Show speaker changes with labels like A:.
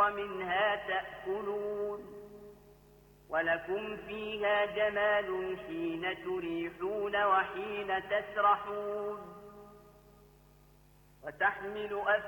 A: منها تأكلون ولكم فيها جمال حين تريحون وحين تسرحون وتحمل